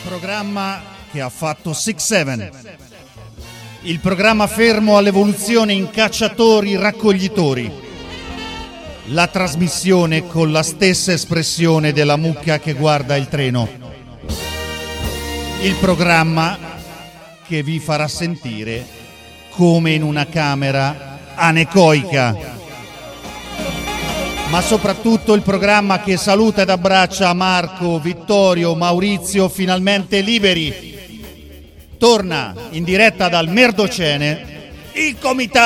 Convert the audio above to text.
programma che ha fatto 6-7, il programma fermo all'evoluzione in cacciatori-raccoglitori, la trasmissione con la stessa espressione della mucca che guarda il treno, il programma che vi farà sentire come in una camera anecoica, ma soprattutto il programma che saluta ed abbraccia Marco, Vittorio, Maurizio, finalmente liberi. Torna in diretta dal Merdocene il comitato.